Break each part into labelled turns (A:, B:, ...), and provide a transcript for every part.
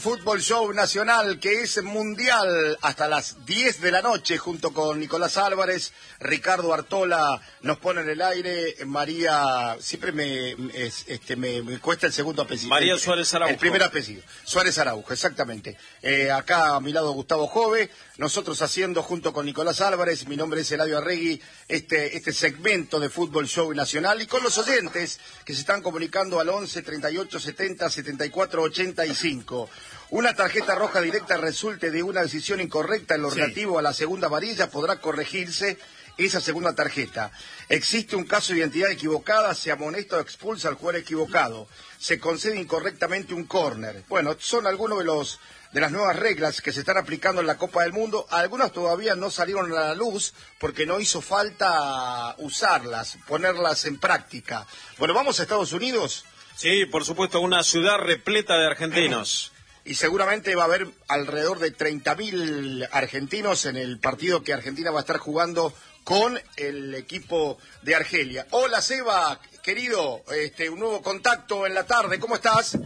A: Fútbol Show Nacional, que es mundial hasta las 10 de la noche, junto con Nicolás Álvarez, Ricardo Artola nos pone en el aire, María, siempre me cuesta el segundo apellido.
B: María Suárez Araujo.
A: El primer apellido, Suárez Araujo, exactamente. Acá a mi lado Gustavo Jove, nosotros haciendo junto con Nicolás Álvarez, mi nombre es Eladio Arregui, este segmento de Fútbol Show Nacional, y con los oyentes que se están comunicando al 11 38 70 74 85. Una tarjeta roja directa resulte de una decisión incorrecta en lo relativo a la segunda amarilla, podrá corregirse esa segunda tarjeta. Existe un caso de identidad equivocada, se amonesta o expulsa al jugador equivocado. Se concede incorrectamente un córner. Bueno, son algunos de las nuevas reglas que se están aplicando en la Copa del Mundo. Algunas todavía no salieron a la luz porque no hizo falta usarlas, ponerlas en práctica. Bueno, ¿vamos a Estados Unidos?
B: Sí, por supuesto, una ciudad repleta de argentinos.
A: Y seguramente va a haber alrededor de 30.000 argentinos en el partido que Argentina va a estar jugando con el equipo de Argelia. Hola, Seba, querido, un nuevo contacto en la tarde, ¿cómo estás?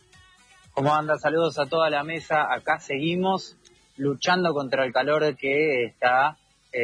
C: ¿Cómo andas? Saludos a toda la mesa. Acá seguimos luchando contra el calor que está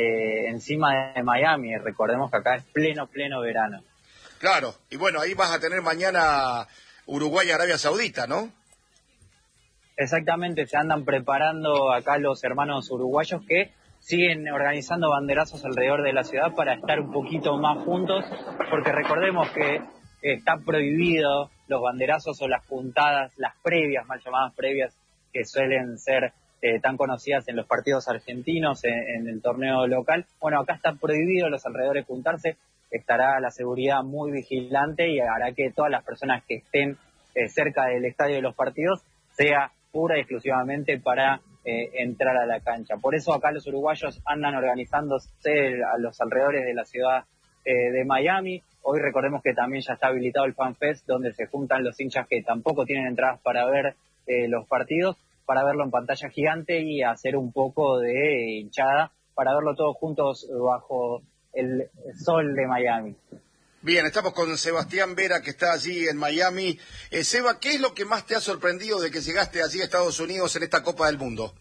C: encima de Miami. Recordemos que acá es pleno verano.
A: Claro, y bueno, ahí vas a tener mañana Uruguay y Arabia Saudita, ¿no?
C: Exactamente, se andan preparando acá los hermanos uruguayos que siguen organizando banderazos alrededor de la ciudad para estar un poquito más juntos, porque recordemos que está prohibido los banderazos o las puntadas, las previas, mal llamadas previas, que suelen ser tan conocidas en los partidos argentinos, en el torneo local. Bueno, acá está prohibido los alrededores juntarse, estará la seguridad muy vigilante y hará que todas las personas que estén cerca del estadio de los partidos sea pura y exclusivamente para entrar a la cancha. Por eso acá los uruguayos andan organizándose a los alrededores de la ciudad de Miami. Hoy recordemos que también ya está habilitado el Fan Fest, donde se juntan los hinchas que tampoco tienen entradas para ver los partidos, para verlo en pantalla gigante y hacer un poco de hinchada, para verlo todos juntos bajo el sol de Miami.
A: Bien, estamos con Sebastián Vera, que está allí en Miami. Seba, ¿qué es lo que más te ha sorprendido de que llegaste allí a Estados Unidos en esta Copa del Mundo?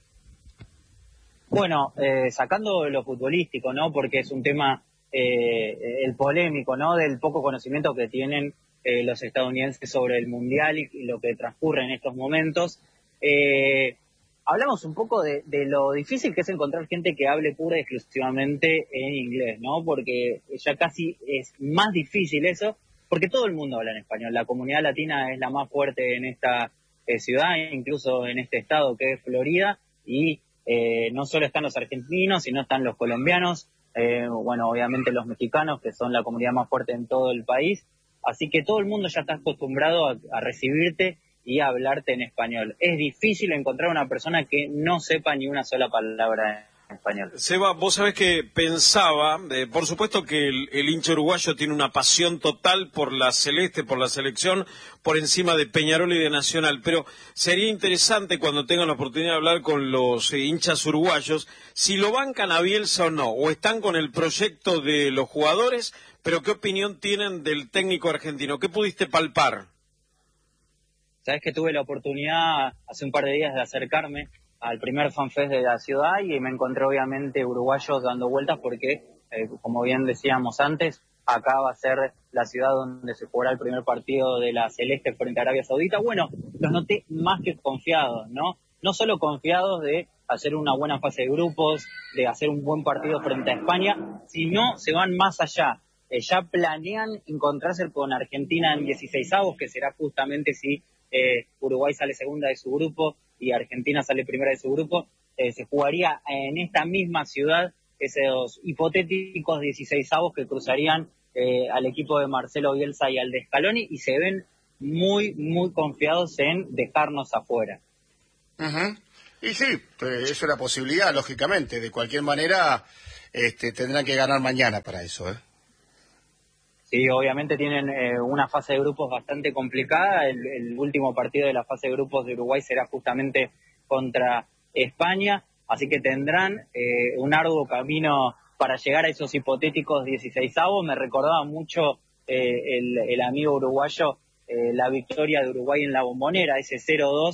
C: Bueno, sacando lo futbolístico, ¿no? Porque es un tema, el polémico, ¿no? Del poco conocimiento que tienen los estadounidenses sobre el Mundial y lo que transcurre en estos momentos. Hablamos un poco de lo difícil que es encontrar gente que hable pura y exclusivamente en inglés, ¿no? Porque ya casi es más difícil eso, porque todo el mundo habla en español. La comunidad latina es la más fuerte en esta ciudad, incluso en este estado que es Florida, y no solo están los argentinos, sino están los colombianos, bueno, obviamente los mexicanos, que son la comunidad más fuerte en todo el país. Así que todo el mundo ya está acostumbrado a recibirte y hablarte en español. Es difícil encontrar una persona que no sepa ni una sola palabra en español.
B: Seba, vos sabés que pensaba, por supuesto que el hincha uruguayo tiene una pasión total por la celeste, por la selección, por encima de Peñarol y de Nacional, pero sería interesante cuando tengan la oportunidad de hablar con los hinchas uruguayos, si lo bancan a Bielsa o no, o están con el proyecto de los jugadores, pero qué opinión tienen del técnico argentino, ¿qué pudiste palpar?
C: Sabes que tuve la oportunidad hace un par de días de acercarme al primer FanFest de la ciudad y me encontré obviamente uruguayos dando vueltas porque, como bien decíamos antes, acá va a ser la ciudad donde se jugará el primer partido de la Celeste frente a Arabia Saudita. Bueno, los noté más que confiados, ¿no? No solo confiados de hacer una buena fase de grupos, de hacer un buen partido frente a España, sino se van más allá. Ya planean encontrarse con Argentina en 16avos, que será justamente si Uruguay sale segunda de su grupo y Argentina sale primera de su grupo. Se jugaría en esta misma ciudad esos hipotéticos 16avos que cruzarían al equipo de Marcelo Bielsa y al de Scaloni, y se ven muy confiados en dejarnos afuera.
A: Uh-huh. Y sí, es una posibilidad, lógicamente. De cualquier manera, tendrán que ganar mañana para eso, ¿eh?
C: Sí, obviamente tienen una fase de grupos bastante complicada. El último partido de la fase de grupos de Uruguay será justamente contra España, así que tendrán un arduo camino para llegar a esos hipotéticos 16avos. Me recordaba mucho el amigo uruguayo la victoria de Uruguay en la Bombonera, ese 0-2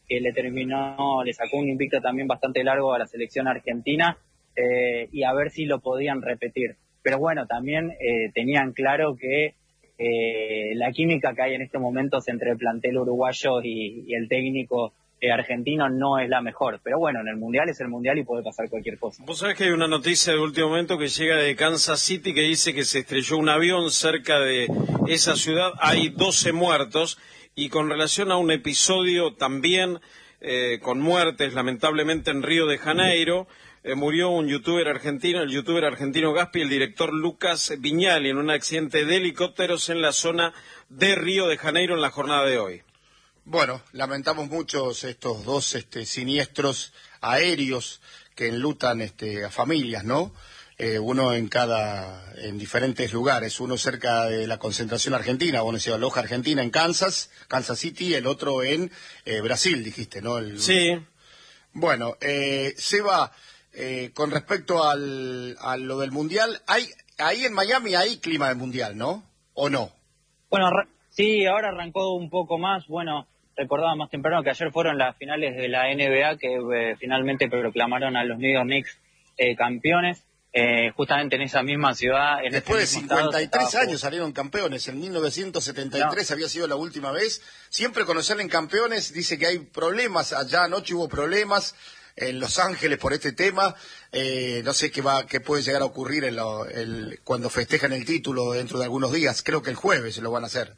C: que le sacó un invicto también bastante largo a la selección argentina, y a ver si lo podían repetir. Pero bueno, también tenían claro que la química que hay en estos momentos entre el plantel uruguayo y el técnico argentino no es la mejor. Pero bueno, en el Mundial es el Mundial y puede pasar cualquier cosa.
B: Vos sabés que hay una noticia de último momento que llega de Kansas City que dice que se estrelló un avión cerca de esa ciudad. Hay 12 muertos y con relación a un episodio también con muertes, lamentablemente en Río de Janeiro, murió un youtuber argentino, el youtuber argentino Gaspi, el director Lucas Viñali, en un accidente de helicópteros en la zona de Río de Janeiro en la jornada de hoy.
A: Bueno, lamentamos muchos estos dos siniestros aéreos que enlutan a familias, ¿no? Uno en diferentes lugares, uno cerca de la concentración argentina, bueno, se aloja Argentina en Kansas City, el otro en Brasil, dijiste, ¿no?
B: Sí.
A: Bueno, Seba, con respecto a lo del Mundial, ahí en Miami hay clima de Mundial, ¿no? ¿O no?
C: Bueno, sí, ahora arrancó un poco más. Bueno, recordaba más temprano que ayer fueron las finales de la NBA que finalmente proclamaron a los New York Knicks campeones, justamente en esa misma ciudad.
A: Después de 53 años salieron campeones, en 1973 había sido la última vez. Siempre cuando salen campeones dice que hay problemas, allá anoche hubo problemas en Los Ángeles por este tema. No sé qué puede llegar a ocurrir cuando festejan el título dentro de algunos días. Creo que el jueves se lo van a hacer.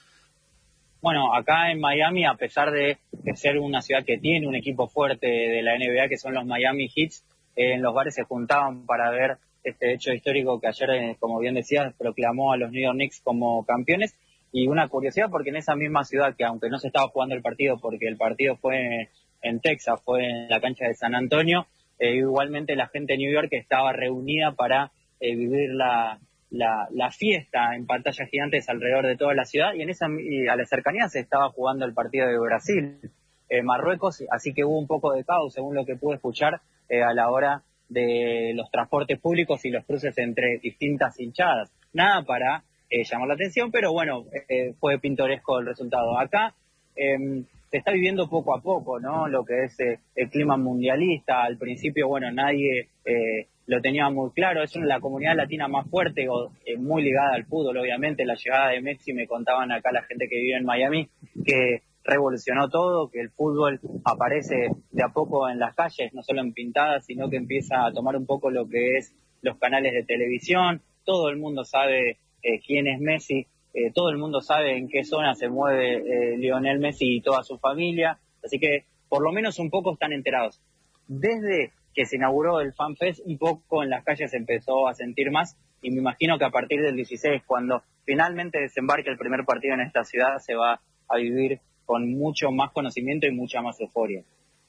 C: Bueno, acá en Miami, a pesar de ser una ciudad que tiene un equipo fuerte de la NBA, que son los Miami Heat, en los bares se juntaban para ver este hecho histórico que ayer, como bien decías, proclamó a los New York Knicks como campeones. Y una curiosidad, porque en esa misma ciudad, que aunque no se estaba jugando el partido, porque el partido fue en Texas, fue en la cancha de San Antonio, igualmente la gente de New York estaba reunida para vivir la fiesta en pantallas gigantes alrededor de toda la ciudad, y a la cercanía se estaba jugando el partido de Brasil, Marruecos, así que hubo un poco de caos, según lo que pude escuchar, a la hora de los transportes públicos y los cruces entre distintas hinchadas. Nada para llamar la atención, pero bueno, fue pintoresco el resultado. Acá se está viviendo poco a poco, ¿no? Lo que es el clima mundialista. Al principio, bueno, nadie lo tenía muy claro. Es la comunidad latina más fuerte, muy ligada al fútbol, obviamente. La llegada de Messi, me contaban acá la gente que vive en Miami, que revolucionó todo, que el fútbol aparece de a poco en las calles, no solo en pintadas, sino que empieza a tomar un poco lo que es los canales de televisión. Todo el mundo sabe quién es Messi. Todo el mundo sabe en qué zona se mueve Lionel Messi y toda su familia, así que por lo menos un poco están enterados. Desde que se inauguró el FanFest, un poco en las calles se empezó a sentir más, y me imagino que a partir del 16, cuando finalmente desembarque el primer partido en esta ciudad, se va a vivir con mucho más conocimiento y mucha más euforia.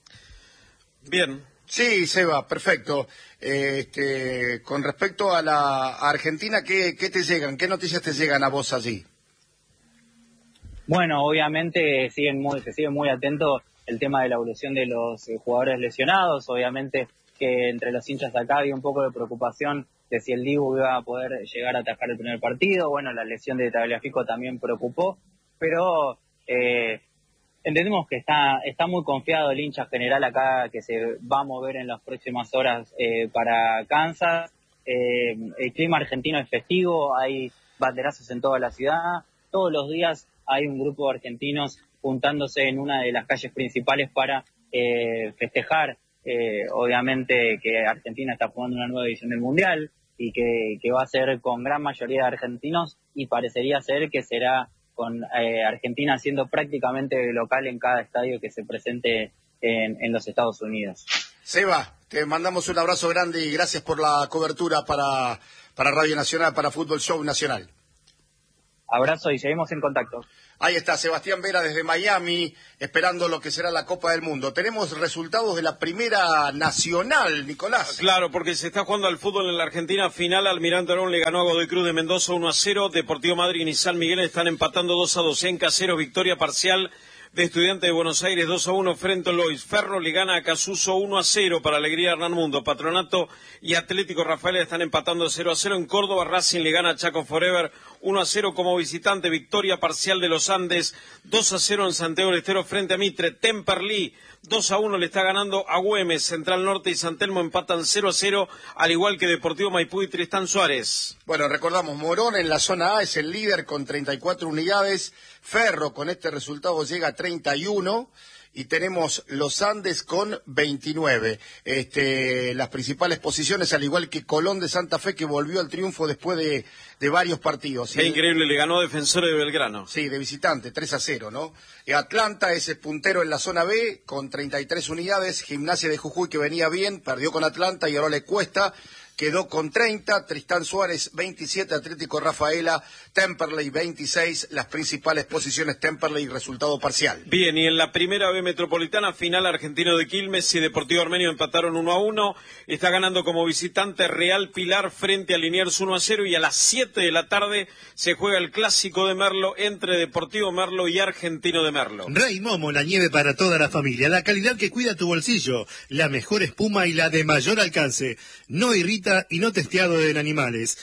B: Bien.
A: Sí, Seba, perfecto. Con respecto a la Argentina, ¿qué te llegan? ¿Qué noticias te llegan a vos allí?
C: Bueno, obviamente se sigue muy atento el tema de la evolución de los jugadores lesionados. Obviamente que entre los hinchas de acá había un poco de preocupación de si el Dibu iba a poder llegar a atajar el primer partido. Bueno, la lesión de Tagliafico también preocupó, pero entendemos que está muy confiado el hincha general acá, que se va a mover en las próximas horas para Kansas. El clima argentino es festivo, hay banderazos en toda la ciudad. Todos los días hay un grupo de argentinos juntándose en una de las calles principales para festejar, obviamente, que Argentina está jugando una nueva edición del Mundial y que va a ser con gran mayoría de argentinos, y parecería ser que será con Argentina siendo prácticamente local en cada estadio que se presente en los Estados Unidos.
A: Seba, te mandamos un abrazo grande y gracias por la cobertura para Radio Nacional, para Fútbol Show Nacional.
C: Abrazo y seguimos en contacto.
A: Ahí está Sebastián Vera desde Miami, esperando lo que será la Copa del Mundo. Tenemos resultados de la Primera Nacional, Nicolás.
B: Claro, porque se está jugando al fútbol en la Argentina. Final, Almirante Arón le ganó a Godoy Cruz de Mendoza 1-0. Deportivo Madrid y San Miguel están empatando 2-2 en Caseros. Victoria parcial de Estudiantes de Buenos Aires 2-1 frente a Lois. Ferro le gana a Casuso 1-0 para alegría de Hernán Mundo. Patronato y Atlético Rafaela están empatando 0-0 en Córdoba. Racing le gana a Chaco Forever 1-0 como visitante. Victoria parcial de los Andes 2-0 en Santiago del Estero frente a Mitre. Temperley 2-1 le está ganando a Güemes. Central Norte y San Telmo empatan 0-0, al igual que Deportivo Maipú y Tristán Suárez.
A: Bueno, recordamos, Morón en la zona A es el líder con 34 unidades. Ferro con este resultado llega a 31. Y tenemos los Andes con 29. Las principales posiciones, al igual que Colón de Santa Fe, que volvió al triunfo después de varios partidos.
B: Qué increíble, le ganó a Defensores de Belgrano.
A: Sí, de visitante, 3-0, ¿no? Atlanta es el puntero en la zona B, con 33 unidades. Gimnasia de Jujuy, que venía bien, perdió con Atlanta y ahora le cuesta. Quedó con 30, Tristán Suárez 27, Atlético Rafaela, Temperley 26, las principales posiciones Temperley, resultado parcial.
B: Bien, y en la primera B metropolitana, final Argentino de Quilmes y Deportivo Armenio empataron 1-1, está ganando como visitante Real Pilar frente a Liniers 1-0 y a las 7 de la tarde se juega el clásico de Merlo entre Deportivo Merlo y Argentino de Merlo.
D: Rey Momo, la nieve para toda la familia, la calidad que cuida tu bolsillo, la mejor espuma y la de mayor alcance, no irrita y no testeado en animales.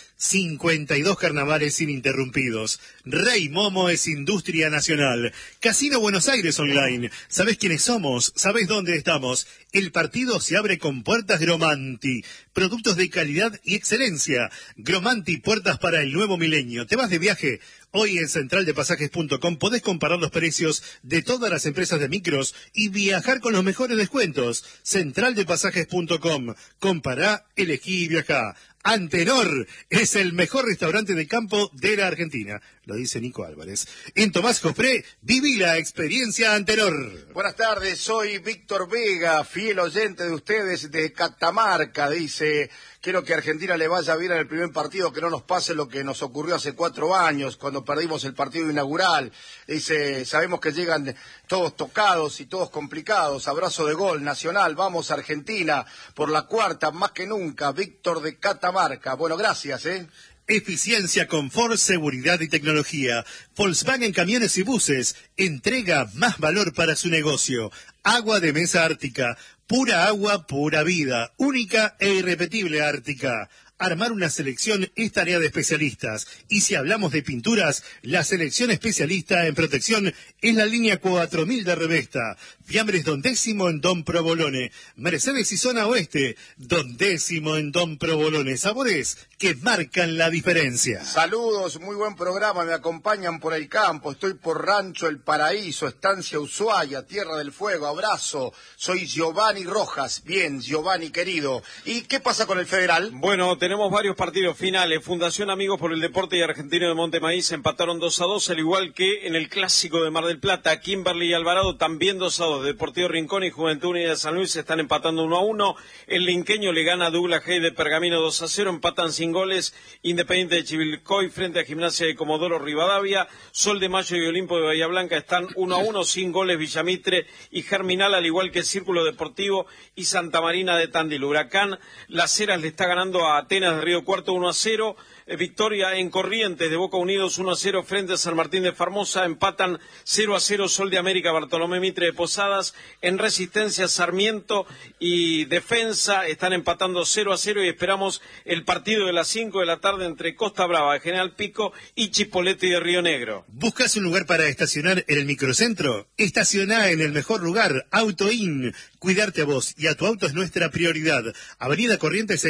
D: 52 carnavales ininterrumpidos. Rey Momo es industria nacional. Casino Buenos Aires Online. ¿Sabés quiénes somos? ¿Sabés dónde estamos? El partido se abre con puertas Gromanti. Productos de calidad y excelencia. Gromanti, puertas para el nuevo milenio. ¿Te vas de viaje? Hoy en centraldepasajes.com podés comparar los precios de todas las empresas de micros y viajar con los mejores descuentos. Centraldepasajes.com. Compará, elegí y viajá. Antenor es el mejor restaurante de campo de la Argentina, lo dice Nico Álvarez. En Tomás Jofré, viví la experiencia Antenor.
A: Buenas tardes, soy Víctor Vega, fiel oyente de ustedes de Catamarca, dice, quiero que a Argentina le vaya bien en el primer partido, que no nos pase lo que nos ocurrió hace 4 años, cuando perdimos el partido inaugural. Dice, sabemos que llegan todos tocados y todos complicados, abrazo de gol, Nacional, vamos Argentina, por la cuarta, más que nunca, Víctor de Catamarca. Bueno, gracias,
D: Eficiencia, confort, seguridad y tecnología. Volkswagen Camiones y Buses entrega más valor para su negocio. Agua de mesa Ártica. Pura agua, pura vida. Única e irrepetible Ártica. Armar una selección es tarea de especialistas. Y si hablamos de pinturas, la selección especialista en protección es la línea 4000 de Revesta. Fiambres Don Décimo en Don Provolone. Mercedes y Zona Oeste, Don Décimo en Don Provolone. Sabores que marcan la diferencia.
A: Saludos, muy buen programa, me acompañan por el campo, estoy por Rancho El Paraíso, Estancia Ushuaia, Tierra del Fuego, abrazo, soy Giovanni Rojas. Bien, Giovanni querido. ¿Y qué pasa con el Federal?
B: Bueno, tenemos varios partidos finales. Fundación Amigos por el Deporte y Argentino de Montemaíz empataron 2-2, al igual que en el Clásico de Mar del Plata. Kimberly y Alvarado también 2-2. Deportivo Rincón y Juventud Unida de San Luis están empatando 1-1. El linqueño le gana a Douglas Hay de Pergamino 2-0. Empatan sin goles Independiente de Chivilcoy frente a Gimnasia de Comodoro Rivadavia. Sol de Mayo y Olimpo de Bahía Blanca están 1-1, sin goles Villamitre y Germinal, al igual que Círculo Deportivo y Santa Marina de Tandil. Huracán Las Heras le está ganando a Atenas de Río Cuarto 1-0. Victoria en Corrientes de Boca Unidos 1-0 frente a San Martín de Formosa. Empatan 0-0 Sol de América Bartolomé Mitre de Posadas. En Resistencia Sarmiento y Defensa están empatando 0-0 y esperamos el partido de las 5 de la tarde entre Costa Brava de General Pico y Chipoleti de Río Negro.
D: ¿Buscas un lugar para estacionar en el microcentro? Estacioná en el mejor lugar, AutoIn. Cuidarte a vos y a tu auto es nuestra prioridad. Avenida Corrientes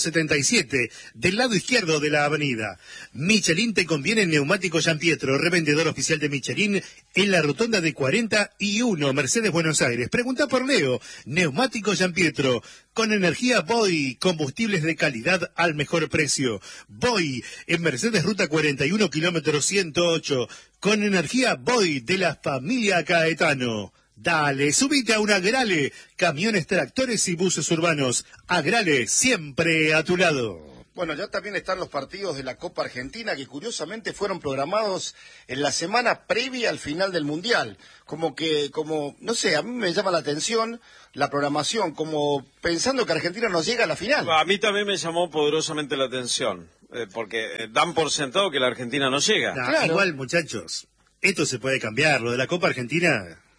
D: 677, del lado izquierdo de la avenida. Michelin te conviene en Neumático Giampietro, revendedor oficial de Michelin en la rotonda de 41 Mercedes Buenos Aires. Pregunta por Leo. Neumático Giampietro, con energía Boy, combustibles de calidad al mejor precio. Boy, en Mercedes Ruta 41, kilómetro 108, con energía Boy de la familia Caetano. Dale, subite a un Agrale, camiones, tractores y buses urbanos. Agrale, siempre a tu lado.
A: Bueno, ya también están los partidos de la Copa Argentina que curiosamente fueron programados en la semana previa al final del Mundial. No sé, a mí me llama la atención la programación, como pensando que Argentina no llega a la final.
B: A mí también me llamó poderosamente la atención, porque dan por sentado que la Argentina no llega.
D: Claro. Igual, muchachos, esto se puede cambiar, lo de la Copa Argentina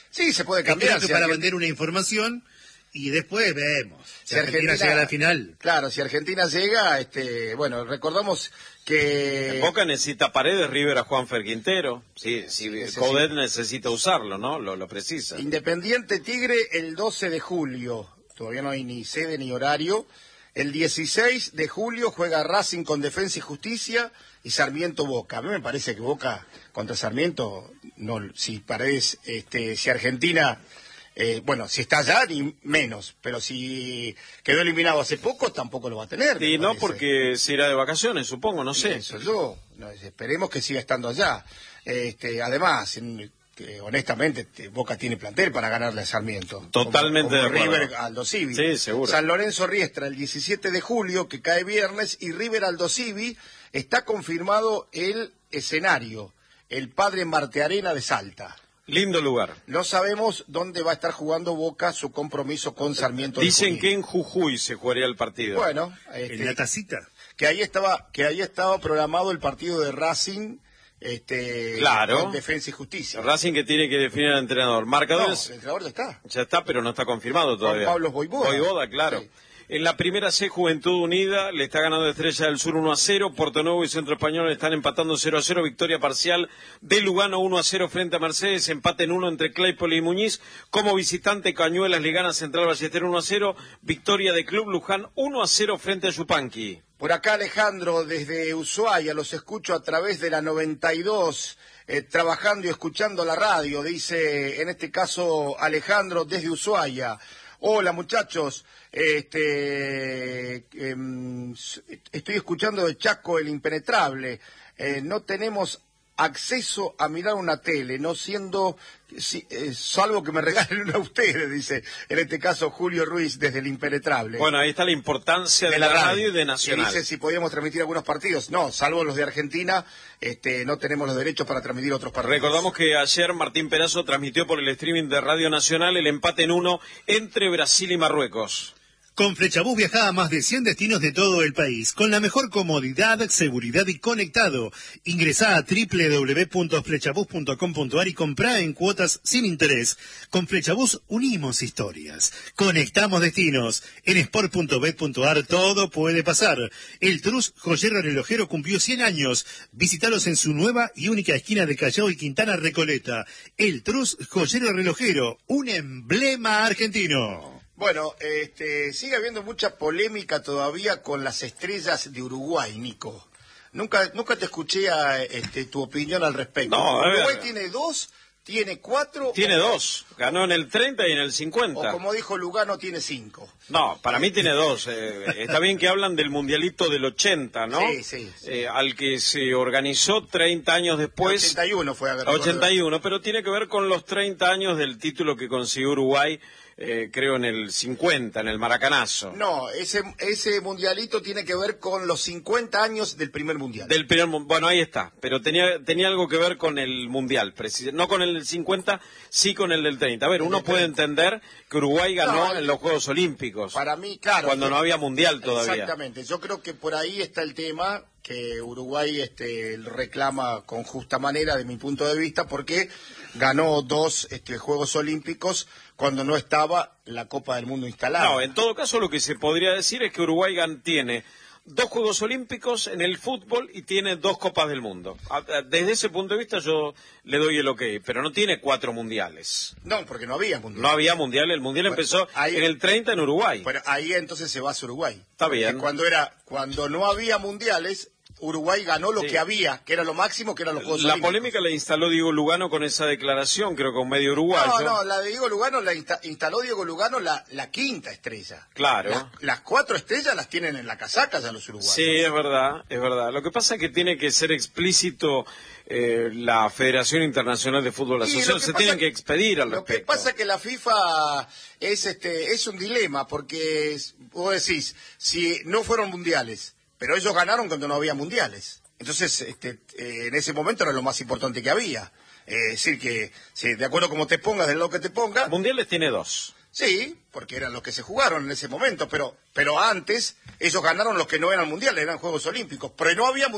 A: Sí, se puede cambiar.
D: Para vender una información y después vemos. Si Argentina llega a la final.
A: Claro, si Argentina llega, bueno, recordamos que...
B: Boca necesita Paredes, River a Juanfer Quintero. Sí, Coudet necesita usarlo, ¿no? Lo precisa.
A: Independiente Tigre el 12 de julio. Todavía no hay ni sede ni horario. El 16 de julio juega Racing con Defensa y Justicia y Sarmiento Boca. A mí me parece que Boca contra Sarmiento, no, si Paredes, si Argentina, si está allá, ni menos, pero si quedó eliminado hace poco, tampoco lo va a tener.
B: Y no porque se irá de vacaciones, supongo, no sé.
A: Eso esperemos que siga estando allá. Además, honestamente, Boca tiene plantel para ganarle a Sarmiento.
B: Totalmente
A: como
B: de acuerdo.
A: River Aldo Civi.
B: Sí, seguro.
A: San Lorenzo Riestra el 17 de julio, que cae viernes, y River Aldo Civi, está confirmado el escenario, el Padre Marte Arena de Salta.
B: Lindo lugar.
A: No sabemos dónde va a estar jugando Boca su compromiso con Sarmiento.
B: Dicen que en Jujuy se jugaría el partido.
A: Bueno,
D: en la tacita.
A: Que ahí estaba programado el partido de Racing.
B: Claro.
A: Con Defensa y Justicia.
B: Racing que tiene que definir al entrenador. Marcadores.
A: No, el entrenador ya está.
B: Ya está, pero no está confirmado todavía.
A: Con Pablo Voivoda.
B: Voivoda, claro. Sí. En la primera C, Juventud Unida le está ganando Estrella del Sur 1-0. Porto Nuevo y Centro Español están empatando 0-0. Victoria parcial de Lugano 1-0 frente a Mercedes. Empate en 1 entre Claypole y Muñiz. Como visitante, Cañuelas le gana Central Ballester 1-0. Victoria de Club Luján 1-0 frente a Yupanqui.
A: Por acá Alejandro desde Ushuaia, los escucho a través de la 92, trabajando y escuchando la radio, dice en este caso Alejandro desde Ushuaia. Hola muchachos, estoy escuchando de Chaco el Impenetrable, no tenemos acceso a mirar una tele, no siendo, salvo que me regalen una a ustedes, dice en este caso Julio Ruiz desde el Impenetrable.
B: Bueno, ahí está la importancia de la radio y de Nacional.
A: Y dice si podíamos transmitir algunos partidos. No, salvo los de Argentina, no tenemos los derechos para transmitir otros partidos.
B: Recordamos que ayer Martín Perazo transmitió por el streaming de Radio Nacional el empate en 1 entre Brasil y Marruecos.
D: Con Flechabús viaja a más de 100 destinos de todo el país, con la mejor comodidad, seguridad y conectado. Ingresá a www.flechabús.com.ar y comprá en cuotas sin interés. Con Flechabús unimos historias, conectamos destinos. En sport.bet.ar todo puede pasar. El Trus Joyero Relojero cumplió 100 años. Visítalos en su nueva y única esquina de Callao y Quintana Recoleta. El Trus Joyero Relojero, un emblema argentino.
A: Bueno, sigue habiendo mucha polémica todavía con las estrellas de Uruguay, Nico. Nunca te escuché tu opinión al respecto.
B: No,
A: Uruguay tiene 2, tiene 4...
B: Tiene 2, ganó en el 30 y en el 50.
A: O como dijo Lugano, tiene 5.
B: No, para mí tiene 2. Está bien que hablan del mundialito del 80, ¿no?
A: Sí.
B: Al que se organizó 30 años después.
A: 81 fue.
B: 81, pero tiene que ver con los 30 años del título que consiguió Uruguay. Creo en el 50, en el Maracanazo.
A: No, ese mundialito tiene que ver con los 50 años del primer mundial.
B: Bueno, ahí está, pero tenía algo que ver con el mundial, no con el del 50, sí con el del 30. A ver, uno puede entender que Uruguay ganó en los Juegos Olímpicos.
A: Para mí, claro.
B: Cuando no había mundial todavía.
A: Exactamente, yo creo que por ahí está el tema que Uruguay reclama con justa manera, de mi punto de vista, porque ganó 2 Juegos Olímpicos cuando no estaba la Copa del Mundo instalada.
B: No, en todo caso lo que se podría decir es que Uruguay tiene 2 Juegos Olímpicos en el fútbol y tiene 2 Copas del Mundo. Desde ese punto de vista yo le doy el ok, pero no tiene 4 mundiales.
A: No, porque no había mundial.
B: No había mundial, el mundial empezó en el 30 en Uruguay.
A: Pero ahí entonces se va a Uruguay.
B: Está bien.
A: Cuando no había mundiales, Uruguay ganó lo que había, que era lo máximo, que eran los Juegos Olímpicos.
B: La polémica la instaló Diego Lugano con esa declaración, creo que un medio uruguayo.
A: No, la de Diego Lugano la instaló Diego Lugano la 5ª estrella.
B: Claro.
A: Las 4 estrellas las tienen en la casaca ya los uruguayos.
B: Sí, es verdad. Lo que pasa es que tiene que ser explícito la Federación Internacional de Fútbol Asociado. Se tienen que expedir al respecto.
A: Lo que pasa es que la FIFA es un dilema, porque vos decís, si no fueron mundiales, pero ellos ganaron cuando no había mundiales. Entonces, en ese momento era lo más importante que había. Es decir, que de acuerdo como te pongas, del lado que te pongas...
B: Mundiales tiene 2.
A: Sí, porque eran los que se jugaron en ese momento, pero antes ellos ganaron los que no eran mundiales, eran Juegos Olímpicos, pero no había mundiales.